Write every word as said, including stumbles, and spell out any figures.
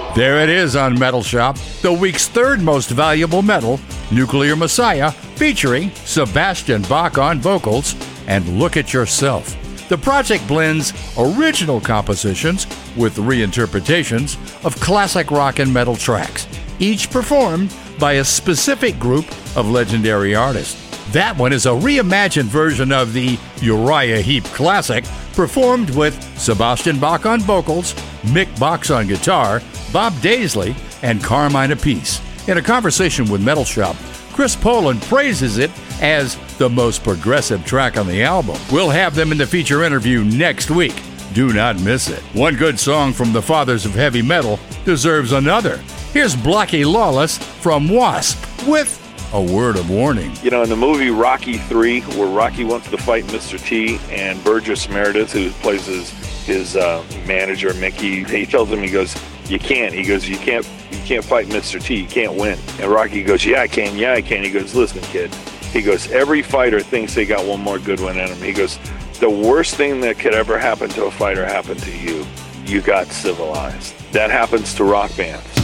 There it is on Metal Shop, the week's third most valuable metal, Nuclear Messiah, featuring Sebastian Bach on vocals and Look at Yourself. The project blends original compositions with reinterpretations of classic rock and metal tracks, each performed by a specific group of legendary artists. That one is a reimagined version of the Uriah Heep classic, performed with Sebastian Bach on vocals, Mick Box on guitar, Bob Daisley, and Carmine Appice. In a conversation with Metal Shop, Chris Poland praises it as the most progressive track on the album. We'll have them in the feature interview next week. Do not miss it. One good song from the fathers of heavy metal deserves another. Here's Blackie Lawless from Wasp with A Word of Warning. You know, in the movie Rocky three, where Rocky wants to fight Mister T, and Burgess Meredith, who plays his, his uh, manager, Mickey, he tells him, he goes, you can't. He goes, you can't you can't fight Mister T. You can't win. And Rocky goes, yeah, I can. Yeah, I can. He goes, listen, kid. He goes, every fighter thinks they got one more good one in him. He goes, the worst thing that could ever happen to a fighter happened to you. You got civilized. That happens to rock bands.